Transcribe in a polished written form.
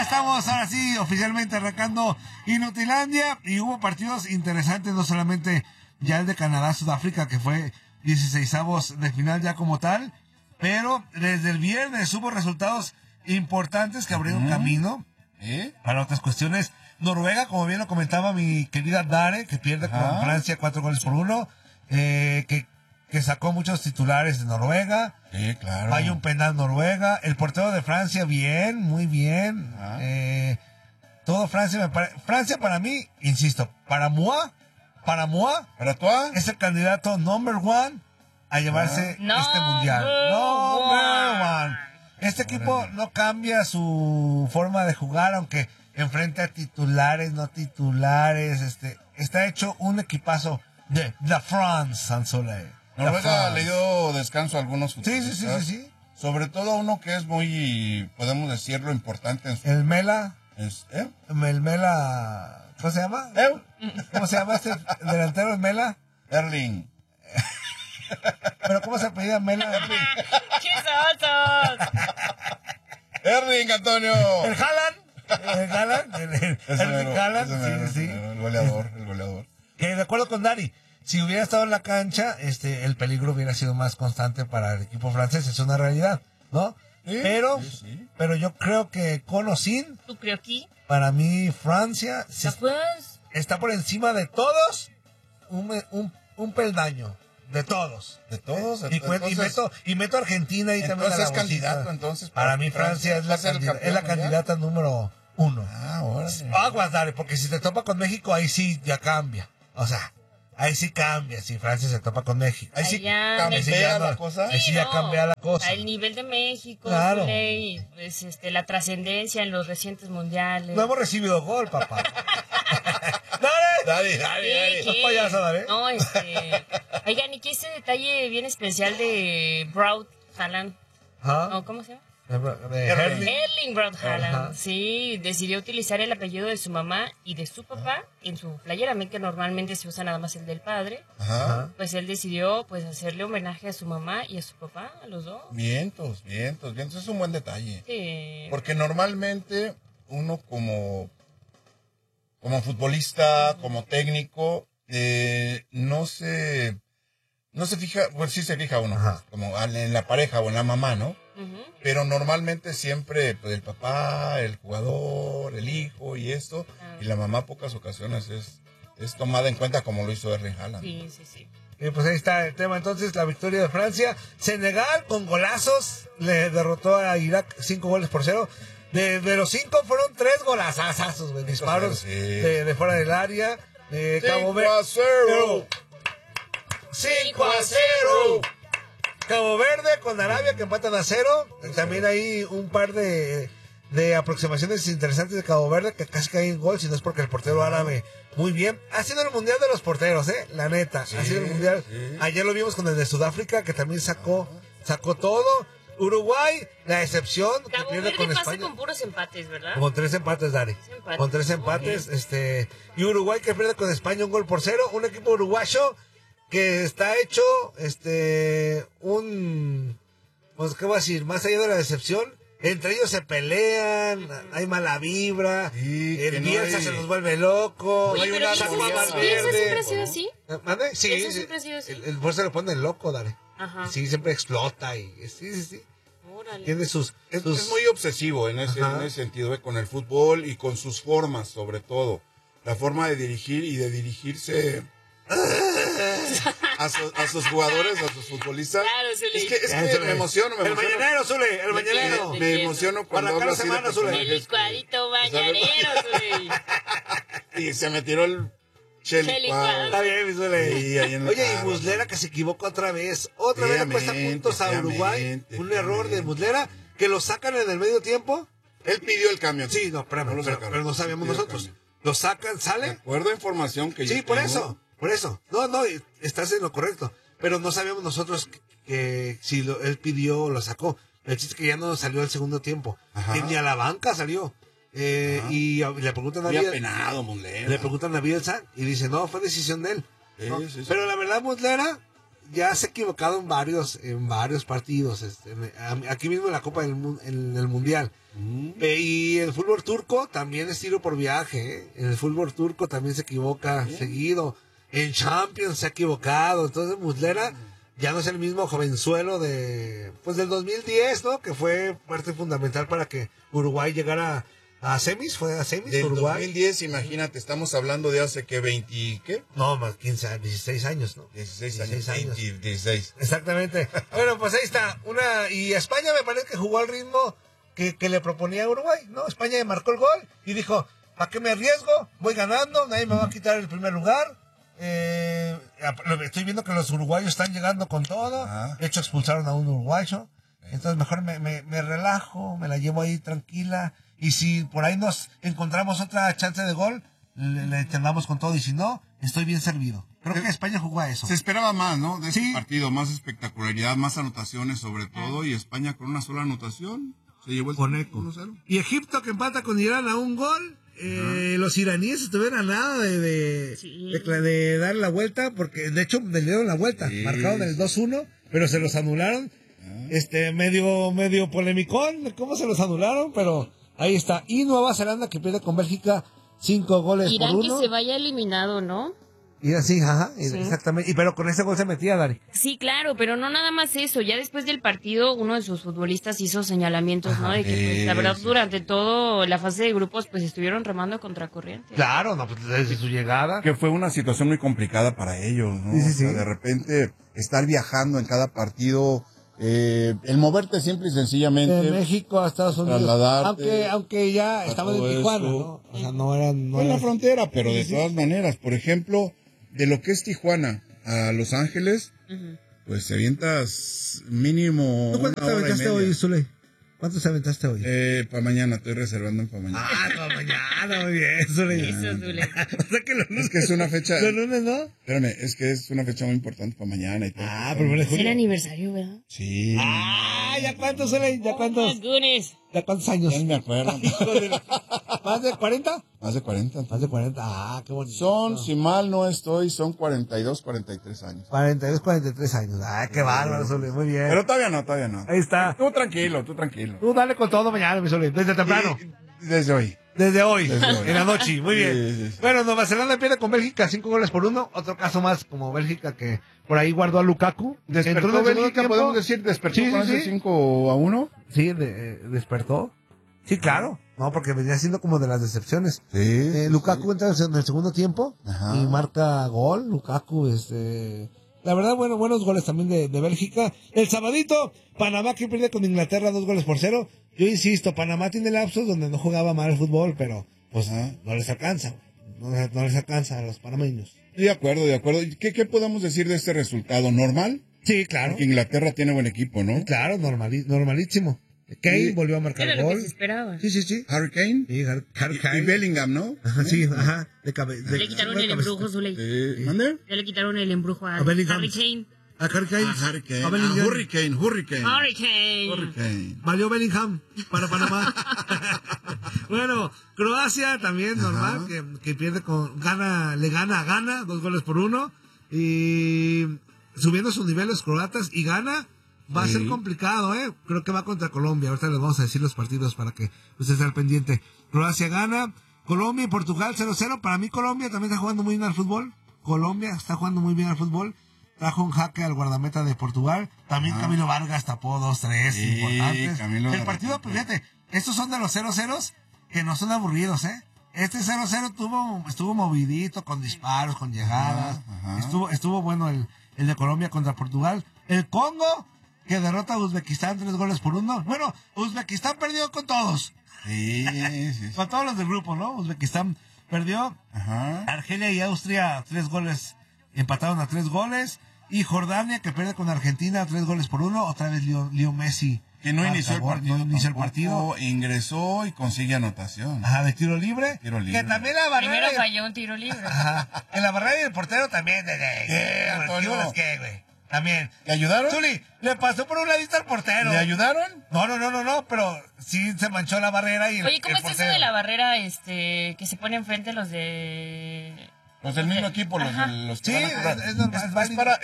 estamos ahora sí oficialmente arrancando Inutilandia y hubo partidos interesantes, no solamente ya el de Canadá-Sudáfrica que fue 16avos de final ya como tal, pero desde el viernes hubo resultados importantes que abrieron camino para otras cuestiones. Noruega, como bien lo comentaba mi querida Dare, que pierde con Francia 4-1, que sacó muchos titulares de Noruega. Sí, claro. Falla un penal Noruega. El portero de Francia, bien, muy bien. Todo Francia, Francia para mí, insisto, para moi, es el candidato number one a llevarse este mundial. Number one. Este equipo no cambia su forma de jugar, aunque enfrente a titulares, no titulares. Está hecho un equipazo de la France, Sansole. Noruega le dio descanso a algunos futbolistas. Sí. Sobre todo uno que es muy, podemos decirlo, importante en su... El Mela. El Mela. ¿Cómo se llama? ¿Cómo se llama este delantero, el Mela? Erling. ¿Pero cómo se apellida Mela? ¡Qué sosos! Erling, Antonio. El Haaland. El Haaland. Sí. El goleador. Que de acuerdo con Dani, si hubiera estado en la cancha, el peligro hubiera sido más constante para el equipo francés, es una realidad, ¿no? Sí, pero yo creo que con o sin, ¿Tú creo que? para mí Francia está por encima de todos un peldaño, de todos. Y meto a Argentina y también a la es candidato, entonces. Para mí Francia es la candidata número 1. Ahora. Aguas, dale, porque si te topa con México, ahí sí ya cambia. O sea, ahí sí cambia si Francia se topa con México. Ahí sí cambia la cosa. Ahí sí ya cambia la cosa. El nivel de México, claro. Pues, la trascendencia en los recientes mundiales. No hemos recibido gol, papá. Dale. ¿Qué? Payaso, dale. No, Oigan, ¿y qué ese detalle bien especial de Braut Haaland? No, ¿cómo se llama? Erling Braut Haaland. Sí, decidió utilizar el apellido de su mamá y de su papá en su playera, que normalmente se usa nada más el del padre. Pues él decidió pues hacerle homenaje a su mamá y a su papá, a los dos. Vientos, es un buen detalle. Sí. Porque normalmente uno como futbolista, como técnico, no se fija, pues sí se fija uno, pues, como en la pareja o en la mamá, ¿no? Pero normalmente siempre, pues el papá, el jugador, el hijo y esto, y la mamá pocas ocasiones es tomada en cuenta como lo hizo Erling Haaland. Sí. Y pues ahí está el tema, entonces, la victoria de Francia. Senegal, con golazos, le derrotó a Irak 5-0. De los 5 fueron 3 golazazos, disparos de fuera del área. Cabo Verde. 5-0. Cabo Verde con Arabia, que empatan a 0. También hay un par de aproximaciones interesantes de Cabo Verde, que casi caen en gol, si no es porque el portero árabe muy bien. Ha sido el mundial de los porteros, la neta. Ha sido el mundial. Ayer lo vimos con el de Sudáfrica, que también sacó todo. Uruguay, la excepción, que pierde con España. Con puros empates, ¿verdad? Con 3 empates, Dari. Con 3 empates, y Uruguay que pierde con España 1-0. Un equipo uruguayo que está hecho, pues, ¿qué voy a decir? Más allá de la decepción, entre ellos se pelean, hay mala vibra, el Bielsa se nos vuelve loco. Oye, pero ¿Bielsa siempre ha sido así? ¿Mande? Sí, siempre ha sido así. El fuerza le pone loco, Dari. Ajá. Sí, siempre explota y sí. Órale. Tiene es muy obsesivo en ese sentido, con el fútbol y con sus formas, sobre todo. La forma de dirigir y de dirigirse a sus jugadores, a sus futbolistas. Claro, es que me emociono. El mañanero, Zule, el mañanero. Me emociono cuando hablo así de Zule. El licuadito mañanero, Zule. Y se me tiró el Está bien, mi Zule. Oye, y Muslera que se equivocó otra vez. Otra vez le cuesta puntos a Uruguay. Un error de Muslera que lo sacan en el medio tiempo. Él pidió el cambio. Sí, no, pero no sabíamos nosotros. Lo sacan, sale. De acuerdo a información que yo tengo. Por eso. No, estás en lo correcto. Pero no sabíamos nosotros que si él pidió o lo sacó. El chiste es que ya no salió el segundo tiempo. Que ni a la banca salió. Y le preguntan a Bielsa. Penado, Muslera. Le preguntan a Bielsa y dice, no, fue decisión de él. ¿No? Sí. Pero la verdad, Muslera ya se ha equivocado en varios partidos. Aquí mismo en la Copa en el Mundial. Y el fútbol turco también es tiro por viaje, ¿eh? En el fútbol turco también se equivoca seguido. En Champions se ha equivocado. Entonces Muslera ya no es el mismo jovenzuelo del 2010, ¿no? Que fue parte fundamental para que Uruguay llegara a semis. ¿Fue a semis del Uruguay? 2010, imagínate, estamos hablando de hace que 20, ¿qué? No, más 15, 16 años, ¿no? 16 años. 16. Exactamente. Bueno, pues ahí está. Y España me parece que jugó al ritmo que le proponía Uruguay, ¿no? España marcó el gol y dijo, ¿para qué me arriesgo? Voy ganando, nadie me va a quitar el primer lugar. Estoy viendo que los uruguayos están llegando con todo. De hecho, expulsaron a un uruguayo. Entonces mejor me relajo, me la llevo ahí tranquila. Y si por ahí nos encontramos otra chance de gol, le entendamos con todo. Y si no, estoy bien servido. Creo que España jugó a eso. Se esperaba más, ¿no? De este partido, más espectacularidad, más anotaciones sobre todo. Y España con una sola anotación se llevó el con eco. 1-0. Y Egipto que empata con Irán a un gol. Los iraníes estuvieron a nada de dar la vuelta, porque de hecho le dieron la vuelta, marcaron el 2-1, pero se los anularon. Medio polemicón, ¿cómo se los anularon? Pero ahí está. Y Nueva Zelanda que pierde con Bélgica 5 goles Irán por 1. Que se vaya eliminado, ¿no? Y así, exactamente. Pero con ese gol se metía, Dari. Sí, claro, pero no nada más eso. Ya después del partido, uno de sus futbolistas hizo señalamientos, ¿no? De que, pues, la verdad, durante todo la fase de grupos, pues, estuvieron remando contracorriente. Claro, no, pues, desde su llegada. Que fue una situación muy complicada para ellos, ¿no? Sí. O sea, de repente, estar viajando en cada partido, el moverte simple y sencillamente. De México a Estados Unidos. Aunque ya estaban en Tijuana, ¿no? O sea, no eran en la frontera, pero de todas maneras, por ejemplo, de lo que es Tijuana a Los Ángeles, pues te avientas mínimo. ¿Tú cuánto te aventaste hoy, Zuley? ¿Cuánto te aventaste hoy? Para mañana, estoy reservando para mañana. Para mañana, muy bien, Zuley. Eso, Zuley. O sea que los lunes. Es que es una fecha. Los lunes, ¿no? Espérame, es que es una fecha muy importante para mañana y todo. Pero es el aniversario, ¿verdad? Sí. ¿Ya cuántos, Zuley? ¿Ya cuántos? ¿Ya cuántos años? Ya no me acuerdo. ¿Más de 40? Más de 40. Más de 40. Qué bonito. Son, si mal no estoy, son 42, 43 años. 42, 43 años. Qué bárbaro, Zuley. Muy bien. Pero todavía no. Ahí está. Tú tranquilo. Tú dale con todo mañana, mi Zuley. Desde temprano. Desde hoy. Desde hoy. En la noche. Muy bien. Sí. Bueno, Nueva Zelanda pierde con Bélgica 5 goles por 1. Otro caso más como Bélgica que por ahí guardó a Lukaku. Despertó Bélgica, podemos decir, despertó con ese 5-1. Sí, despertó. Sí, claro. No, porque venía siendo como de las decepciones. Sí. Lukaku entra en el segundo tiempo y marca gol. Lukaku, la verdad, buenos goles también de Bélgica. El sabadito, Panamá que pierde con Inglaterra 2 goles por 0. Yo insisto, Panamá tiene lapsos donde no jugaba mal el fútbol, pero pues no les alcanza. No les alcanza a los panameños. De acuerdo. ¿Qué podemos decir de este resultado? ¿Normal? Sí, claro. Porque Inglaterra tiene buen equipo, ¿no? Claro, normalísimo. Kane volvió a marcar era gol. lo que se esperaba. Sí. Harry Kane. Sí, Harry Kane. Y Bellingham, ¿no? Le quitaron el embrujo, Zuley. ¿Mande? Ya le quitaron el embrujo a Bellingham. Harry Kane. A Harry Kane. A Bellingham. Hurricane. Valió Bellingham para Panamá. Bueno, Croacia también, normal, que pierde le gana a Ghana, 2 goles por 1. Y subiendo sus niveles croatas y Ghana. Va a ser complicado, Creo que va contra Colombia. Ahorita les vamos a decir los partidos para que usted esté al pendiente. Croacia gana. Colombia y Portugal 0-0. Para mí Colombia también está jugando muy bien al fútbol. Trajo un jaque al guardameta de Portugal. También Camilo Vargas tapó 2-3 importantes. El partido, pues fíjate, estos son de los 0-0 que no son aburridos, Este 0-0 estuvo movidito, con disparos, con llegadas. Estuvo bueno el de Colombia contra Portugal. El Congo, que derrota a Uzbekistán 3 goles por 1. Bueno, Uzbekistán perdió con todos. Sí. Con todos los del grupo, ¿no? Uzbekistán perdió. Argelia y Austria 3 goles. Empataron a 3 goles. Y Jordania, que pierde con Argentina 3 goles por 1. Otra vez Leo Messi. Que no inició el partido. Ingresó y consigue anotación. De tiro libre. Que también la barrera. Primero falló un tiro libre. En la barrera y el portero también. También. ¿Le ayudaron? Zuli, le pasó por un ladito al portero. ¿Le ayudaron? No, pero sí se manchó la barrera y Oye, ¿cómo es eso de la barrera que se pone enfrente los de... Los del mismo equipo, los que sí, van a jugar. es normal. Es para